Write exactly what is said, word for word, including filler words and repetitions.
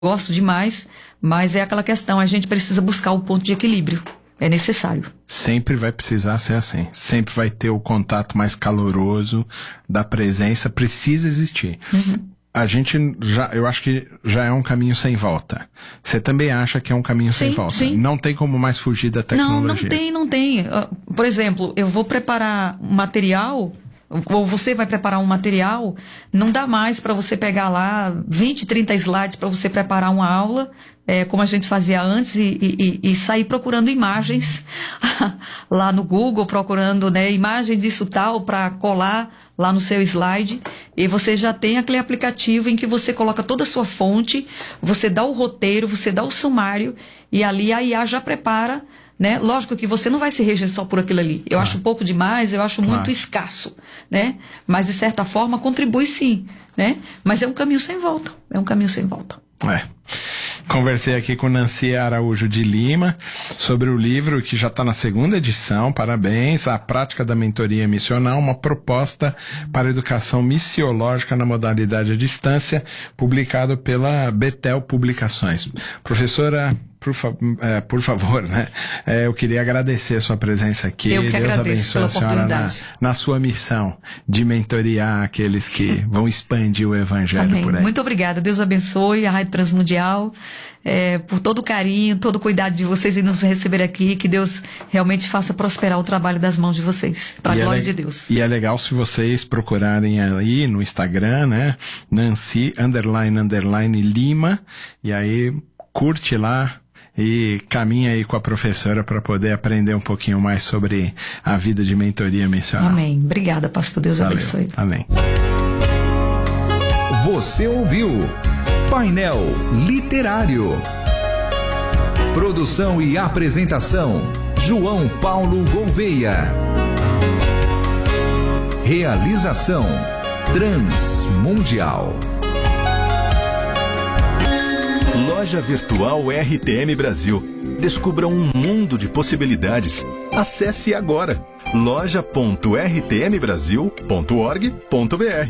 gosto demais, mas é aquela questão, a gente precisa buscar o ponto de equilíbrio. É necessário. Sempre vai precisar ser assim. Sempre vai ter o contato mais caloroso da presença, precisa existir. Uhum. A gente já, eu acho que já é um caminho sem volta. Você também acha que é um caminho sim, sem volta? Sim. Não tem como mais fugir da tecnologia. Não, não tem, não tem. Por exemplo, eu vou preparar um material, ou você vai preparar um material, não dá mais para você pegar lá vinte, trinta slides para você preparar uma aula, é, como a gente fazia antes, e, e, e sair procurando imagens lá no Google, procurando, né, imagens disso tal para colar lá no seu slide, e você já tem aquele aplicativo em que você coloca toda a sua fonte, você dá o roteiro, você dá o sumário, e ali a I A já prepara, né? Lógico que você não vai se reger só por aquilo ali. Eu claro. acho pouco demais, eu acho claro. muito escasso, né? Mas, de certa forma, contribui sim, né? Mas é um caminho sem volta, é um caminho sem volta. É. Conversei aqui com Nancy Araújo de Lima sobre o livro que já está na segunda edição, parabéns, A Prática da Mentoria Missional, uma proposta para a educação missiológica na modalidade à distância, publicado pela Betel Publicações. Professora, por, fa- é, por favor, né? É, eu queria agradecer a sua presença aqui. Eu que Deus agradeço abençoe pela a senhora oportunidade. Na, na sua missão de mentoriar aqueles que vão expandir o evangelho Amém. por aí. Muito obrigada. Deus abençoe a Rádio Transmundial, é, por todo o carinho, todo o cuidado de vocês em nos receber aqui. Que Deus realmente faça prosperar o trabalho das mãos de vocês. Para a glória é de Deus. E é legal se vocês procurarem aí no Instagram, né? Nancy, underline, underline, Lima. E aí, curte lá. E caminha aí com a professora para poder aprender um pouquinho mais sobre a vida de mentoria missional. Amém. Obrigada, pastor. Deus Valeu. abençoe. Amém. Você ouviu Painel Literário. Produção e apresentação João Paulo Gouveia. Realização Transmundial. Loja Virtual R T M Brasil. Descubra um mundo de possibilidades. Acesse agora loja ponto r t m brasil ponto org ponto b r.